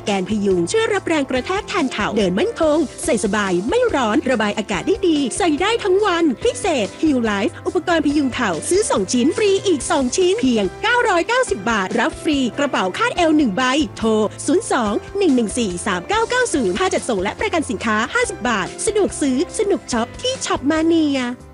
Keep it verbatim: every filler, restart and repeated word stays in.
แกนพยุงช่วยรับแรงกระแทกแทนเข่าเดินมั่นคงใส่สบายไม่ร้อนระบายอากาศได้ดีใส่ได้ทั้งวันพิเศษ Heal Life อุปกรณ์พยุงเข่าซื้อสองชิ้นฟรีอีกสองชิ้นเพียงเก้าร้อยเก้าสิบบาทรับฟรีกระเป๋าคาดเอวหนึ่งใบโทรศูนย์ สอง หนึ่ง หนึ่ง สี่ สาม เก้า เก้า ศูนย์ค่าจัดส่งและประกันสินค้าห้าสิบบาทสะดวกซื้อสนุกช็อปที่ช็อปมาเนีย